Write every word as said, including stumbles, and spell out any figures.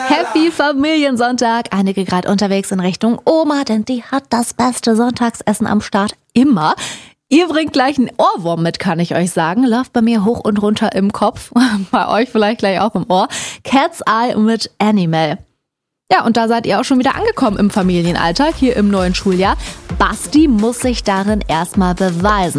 Happy Familiensonntag. Einige gerade unterwegs in Richtung Oma, denn die hat das beste Sonntagsessen am Start immer. Ihr bringt gleich einen Ohrwurm mit, kann ich euch sagen. Läuft bei mir hoch und runter im Kopf. Bei euch vielleicht gleich auch im Ohr. Cat's Eye mit Animal. Ja, und da seid ihr auch schon wieder angekommen im Familienalltag, hier im neuen Schuljahr. Basti muss sich darin erstmal beweisen.